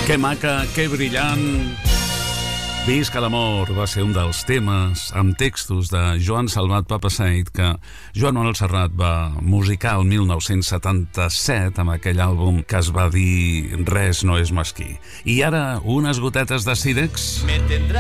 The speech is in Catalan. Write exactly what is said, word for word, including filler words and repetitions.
Que maca, que brillant. Visca l'amor va ser un dels temes amb textos de Joan Salvat Papasseit que Joan Manuel Serrat va musicar el mil nou-cents setanta-set amb aquell àlbum que es va dir Res no és mesquí. I ara unes gotetes de Sirex.